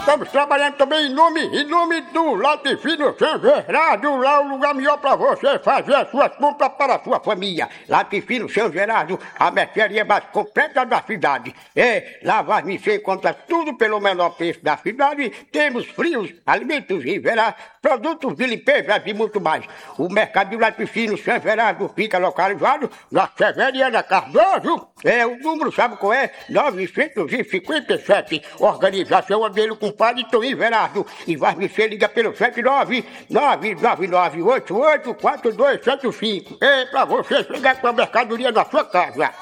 estamos trabalhando também em nome do Latifino São Gerardo, lá o lugar melhor para você fazer as suas compras para a sua família. Latifino São Gerardo, a mercearia mais completa da cidade. Lá você encontra tudo pelo menor preço da cidade. Temos frios, alimentos em verão, produtos de limpeza e muito mais. O mercado do Latifino São Gerardo fica localizado na Severiana Cardoso. O número sabe qual é? 957. Organização Abelho Compadre Toninho Gerardo. E vai me ser liga pelo 79999884275. Pra você chegar com a mercadoria na sua casa.